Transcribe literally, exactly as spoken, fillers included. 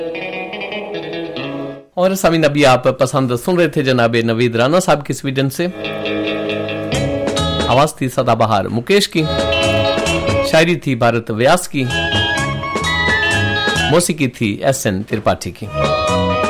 और सामीन अभी आप पसंद सुन रहे थे जनाब नवीद राना साहब की स्वीडन से। आवाज थी सदाबहार मुकेश की, शायरी थी भारत व्यास की, मौसीकी थी एस एन त्रिपाठी की।